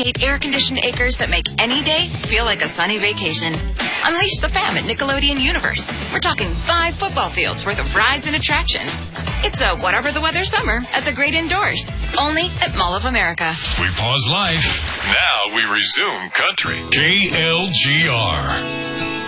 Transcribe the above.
8 air-conditioned acres that make any day feel like a sunny vacation. Unleash the fam at Nickelodeon Universe. We're talking 5 football fields worth of rides and attractions. It's a whatever the weather summer at the great indoors. Only at Mall of America. We pause life. Now we resume country. KLGR.